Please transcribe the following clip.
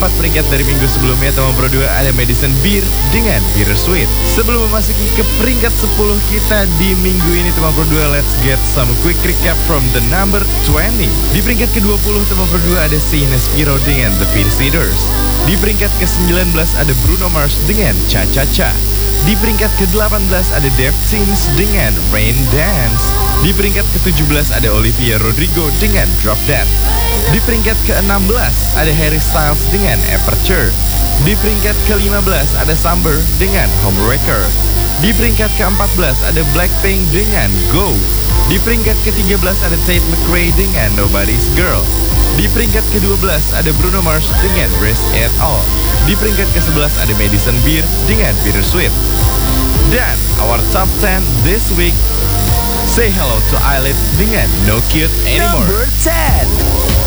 4 peringkat dari minggu sebelumnya, teman Pro 2 ada Madison Beer dengan Bittersweet. Sebelum memasuki ke peringkat 10 kita di minggu ini, teman Pro 2, let's get some quick recap from the number 20. Di peringkat ke-20, teman Pro 2 ada Shayna Spiro dengan The Visitors. Di peringkat ke-19 ada Bruno Mars dengan Cha Cha Cha. Di peringkat ke-18 ada Deftones dengan Rain Dance. Di peringkat ke-17 ada Olivia Rodrigo dengan Drop Dead. Di peringkat ke-16 ada Harry Styles dengan Aperture. Di peringkat ke-15 ada Summer dengan Homewrecker. Di peringkat ke-14 ada Blackpink dengan Go. Di peringkat ke-13 ada Tate McRae dengan Nobody's Girl. Di peringkat ke-12 ada Bruno Mars dengan Rest It All. Di peringkat ke-11 ada Madison Beer dengan Bittersweet. Dan our top 10 this week, Say Hello to Eyelid dengan No Cute Anymore. Number 10.